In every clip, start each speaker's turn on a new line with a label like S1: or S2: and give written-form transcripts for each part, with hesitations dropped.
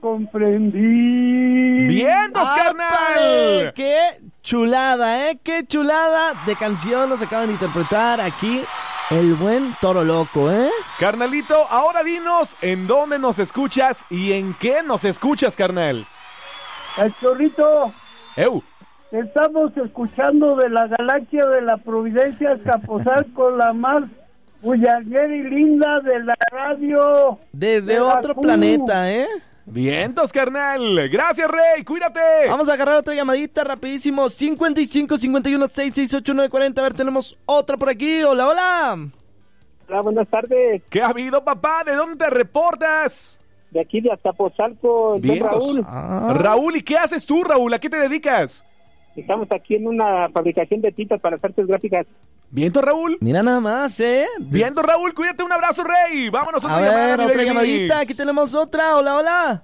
S1: comprendí.
S2: ¡Vientos, carnal!
S3: ¡Qué chulada, qué chulada de canción nos acaban de interpretar aquí el buen Toro Loco,
S2: Carnalito, ahora dinos en dónde nos escuchas y en qué nos escuchas, carnal.
S1: El Chorrito.
S2: ¡Eu!
S1: Estamos escuchando de la galaxia de la Providencia Azcapotzalco, la más bullanguera y linda de la radio.
S3: Desde
S1: de
S3: otro planeta,
S2: Vientos, carnal. Gracias, Rey. Cuídate.
S3: Vamos a agarrar otra llamadita rapidísimo. 55 51 668 940. A ver, tenemos otra por aquí. Hola, hola.
S1: Hola, buenas tardes.
S2: ¿Qué ha habido, papá? ¿De dónde te reportas?
S1: De aquí de Azcapotzalco,
S2: Vientos.
S1: Raúl.
S2: Raúl, ¿y qué haces tú, Raúl? ¿A qué te dedicas?
S1: Estamos aquí en una fabricación de tintas para artes gráficas.
S2: ¿Vientos, Raúl?
S3: Mira nada más,
S2: Vientos, Raúl. Cuídate, un abrazo, Rey. Vámonos
S3: a ver, otra llamadita. Aquí tenemos otra. Hola, hola.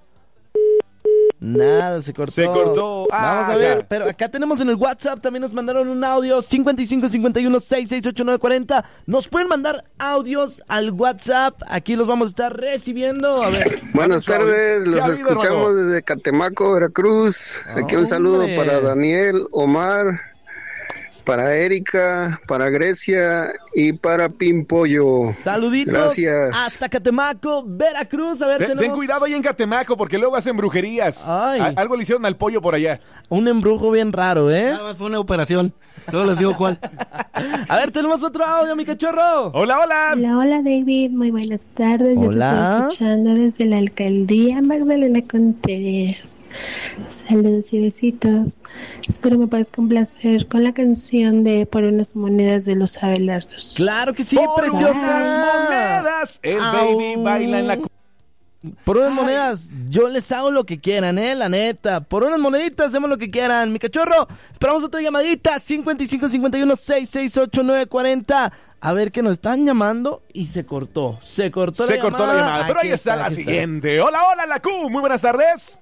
S3: Nada, se cortó.
S2: Se cortó.
S3: Vamos a ver, pero acá tenemos en el WhatsApp, también nos mandaron un audio, 55 51 668 940. Nos pueden mandar audios al WhatsApp, aquí los vamos a estar recibiendo. A ver.
S4: Buenas tardes, los escuchamos desde Catemaco, Veracruz. Aquí un saludo para Daniel, Omar, para Erika, para Grecia y para Pimpollo.
S3: Saluditos.
S4: Gracias.
S3: Hasta Catemaco, Veracruz. A ver, tenemos...
S2: Ten cuidado ahí en Catemaco porque luego hacen brujerías. Algo le hicieron al pollo por allá.
S3: Un embrujo bien raro,
S5: Nada más fue una operación. Luego les digo cuál.
S3: A ver, tenemos otro audio, mi cachorro.
S2: Hola, hola.
S6: Hola, hola, David. Muy buenas tardes.
S3: Hola.
S6: Yo te estoy escuchando desde la alcaldía Magdalena Contreras. Saludos y besitos. Espero me puedas complacer con la canción de Por unas monedas de los Abelardos.
S3: Claro que sí,
S2: Por
S3: preciosa.
S2: unas monedas, el baby baila en la...
S3: Por unas monedas, yo les hago lo que quieran, la neta. Por unas moneditas hacemos lo que quieran. Mi cachorro, esperamos otra llamadita. 55 51 668 940. A ver, que nos están llamando y se cortó. Se cortó la llamada.
S2: Pero ahí está la siguiente. Hola, hola, la Q. Muy buenas tardes.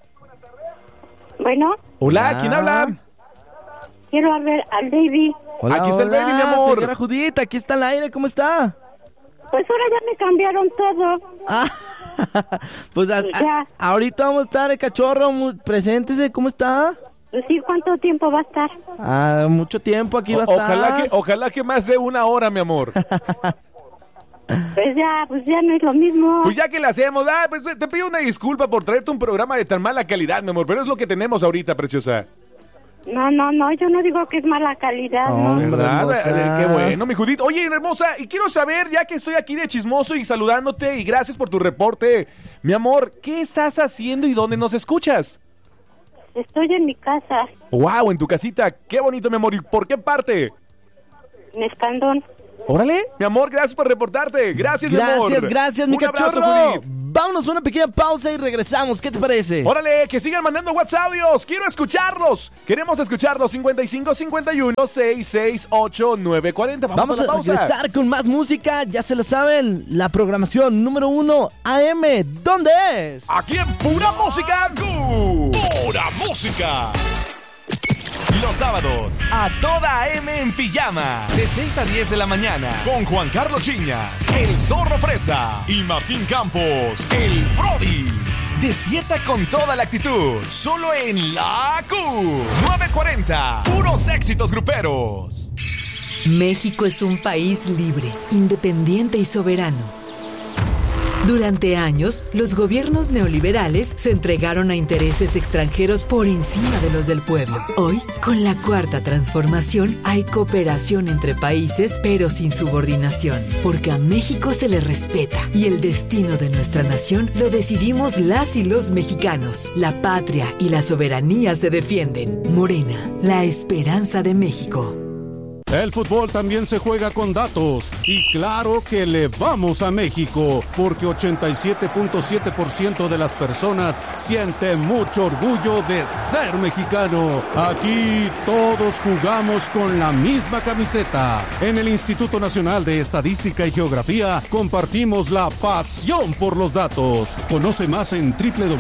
S7: Bueno.
S2: Hola, ¿quién habla?
S7: Quiero ver al David.
S3: Hola,
S2: aquí está el baby, mi amor.
S3: Señora Judita, aquí está el aire, ¿cómo está?
S7: Pues ahora ya me cambiaron todo.
S3: Pues ahorita vamos a estar el cachorro, preséntese, ¿cómo está?
S7: Pues sí, ¿cuánto tiempo va a estar?
S3: Mucho tiempo aquí va a estar.
S2: Ojalá que más de una hora, mi amor.
S7: Pues ya no es lo mismo.
S2: Pues ya que le hacemos, pues te pido una disculpa por traerte un programa de tan mala calidad, mi amor, pero es lo que tenemos ahorita, preciosa.
S7: No, yo no digo que es mala calidad, ¿no?
S2: ¿Verdad? Qué bueno, mi Judith. Oye, hermosa, y quiero saber, ya que estoy aquí de chismoso y saludándote, y gracias por tu reporte, mi amor, ¿qué estás haciendo y dónde nos escuchas?
S7: Estoy en mi casa.
S2: Wow, en tu casita, qué bonito, mi amor. ¿Y por qué parte?
S7: En Escandón.
S2: Órale, mi amor, gracias por reportarte. Gracias, mi amor.
S3: Gracias, mi cachorro.
S2: Abrazo,
S3: vámonos a una pequeña pausa y regresamos. ¿Qué te parece?
S2: Órale, que sigan mandando WhatsApp audios. Quiero escucharlos. Queremos escucharlos. 55 51 668 940. Vamos a la pausa.
S3: Regresar con más música. Ya se lo saben. La programación número 1 AM. ¿Dónde es?
S2: Aquí en Pura Música. Pura Música. Los sábados, a toda AM en pijama, de 6 a 10 de la mañana, con Juan Carlos Chiñas, el Zorro Fresa y Martín Campos, el Brody. Despierta con toda la actitud, solo en la Q. 940, puros éxitos gruperos.
S8: México es un país libre, independiente y soberano. Durante años, los gobiernos neoliberales se entregaron a intereses extranjeros por encima de los del pueblo. Hoy, con la Cuarta Transformación, hay cooperación entre países, pero sin subordinación, porque a México se le respeta y el destino de nuestra nación lo decidimos las y los mexicanos. La patria y la soberanía se defienden. Morena, la esperanza de México.
S9: El fútbol también se juega con datos y claro que le vamos a México porque 87.7% de las personas siente mucho orgullo de ser mexicano. Aquí todos jugamos con la misma camiseta. En el Instituto Nacional de Estadística y Geografía compartimos la pasión por los datos. Conoce más en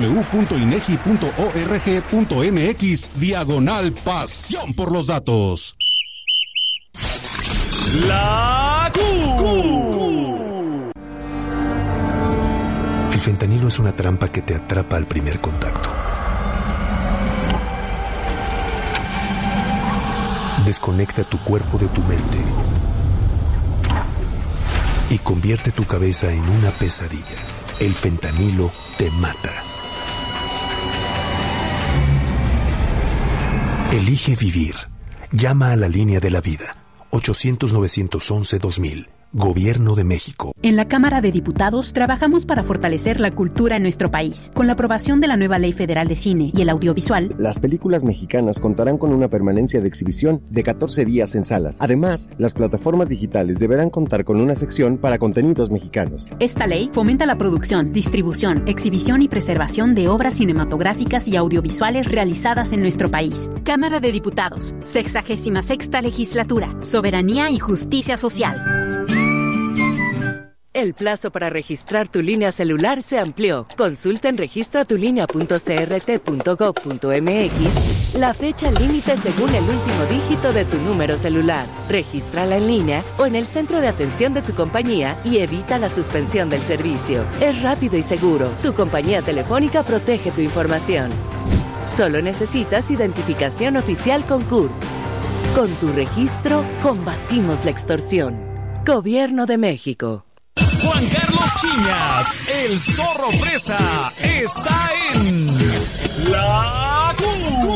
S9: www.inegi.org.mx/pasión por los datos.
S2: La Q.
S10: fentanilo es una trampa que te atrapa al primer contacto. Desconecta tu cuerpo de tu mente y convierte tu cabeza en una pesadilla. El fentanilo te mata. Elige vivir. Llama a la línea de la vida. 800-911-2000. Gobierno de México.
S11: En la Cámara de Diputados trabajamos para fortalecer la cultura en nuestro país. Con la aprobación de la nueva Ley Federal de Cine y el Audiovisual,
S12: las películas mexicanas contarán con una permanencia de exhibición de 14 días en salas. Además, las plataformas digitales deberán contar con una sección para contenidos mexicanos.
S11: Esta ley fomenta la producción, distribución, exhibición y preservación de obras cinematográficas y audiovisuales realizadas en nuestro país. Cámara de Diputados, 66ª Legislatura, Soberanía y Justicia Social.
S13: El plazo para registrar tu línea celular se amplió. Consulta en registratulinea.crt.gov.mx la fecha límite según el último dígito de tu número celular. Regístrala en línea o en el centro de atención de tu compañía y evita la suspensión del servicio. Es rápido y seguro. Tu compañía telefónica protege tu información. Solo necesitas identificación oficial con CURP. Con tu registro, combatimos la extorsión. Gobierno de México.
S2: Juan Carlos Chiñas, el zorro fresa, está en La Q.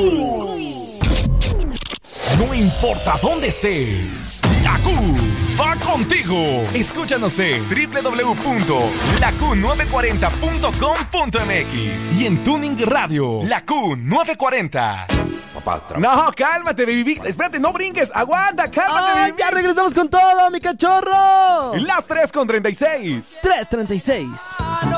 S2: No importa dónde estés, La Q va contigo. Escúchanos en www.laq940.com.mx y en Tuning Radio, La Q940.
S14: No, cálmate, baby. Espérate, no brinques. Aguanta, cálmate, baby.
S3: Ya regresamos con todo, mi cachorro.
S14: Las 3:36.
S3: 3:36.